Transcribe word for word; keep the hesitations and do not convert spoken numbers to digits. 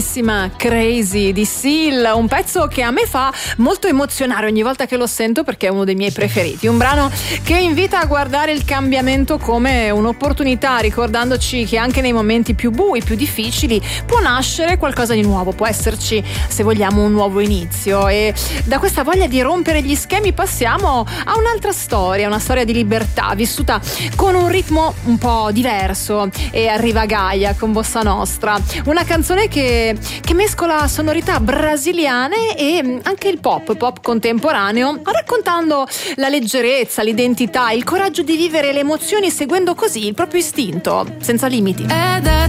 Crazy di Seal, un pezzo che a me fa molto emozionare ogni volta che lo sento perché è uno dei miei preferiti, un brano che invita a guardare il cambiamento come un'opportunità, ricordandoci che anche nei momenti più bui, più difficili può nascere qualcosa di nuovo, può esserci, se vogliamo, un nuovo inizio. E da questa voglia di rompere gli schemi passiamo a un'altra storia, una storia di libertà vissuta con un ritmo un po' diverso, e arriva Gaia con Bossa Nostra, una canzone che che mescola sonorità brasiliane e anche il pop, pop contemporaneo, raccontando la leggerezza, l'identità, il coraggio di vivere le emozioni seguendo così il proprio istinto, senza limiti. È da